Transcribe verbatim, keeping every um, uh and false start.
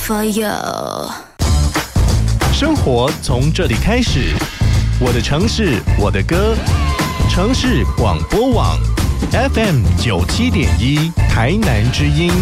fire。 生活从这里开始，我的城市，我的歌，城市广播网 F M 九七点一，台南之音。